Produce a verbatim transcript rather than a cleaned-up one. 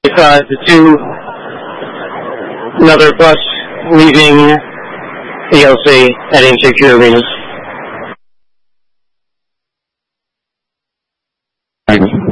Uh, the two, another bus leaving E L C heading to Q Arena.